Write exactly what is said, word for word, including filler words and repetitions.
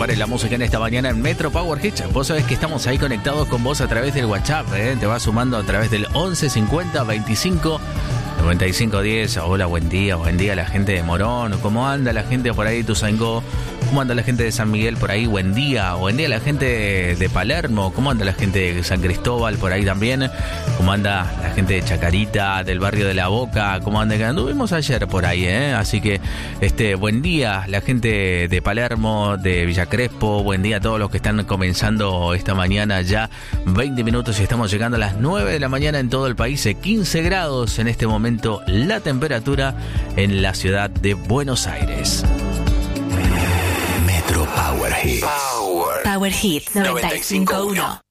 pare la música en esta mañana en Metro Power Hits. Vos sabés que estamos ahí conectados con vos a través del WhatsApp, ¿eh? Te vas sumando a través del once cincuenta veinticinco noventa y cinco diez. Hola, buen día, buen día a la gente de Morón. ¿Cómo anda la gente por ahí de Tuzangó? ¿Cómo anda la gente de San Miguel por ahí? Buen día. Buen día a la gente de Palermo. ¿Cómo anda la gente de San Cristóbal por ahí también? ¿Cómo anda la gente de Chacarita, del barrio de La Boca? ¿Cómo anda? Que anduvimos ayer por ahí, ¿eh? Así que, este, buen día la gente de Palermo, de Villa Crespo. Buen día a todos los que están comenzando esta mañana ya. veinte minutos y estamos llegando a las nueve de la mañana en todo el país. quince grados en este momento la temperatura en la ciudad de Buenos Aires. Metro Power Hits. Power, Power Hits noventa y cinco punto uno.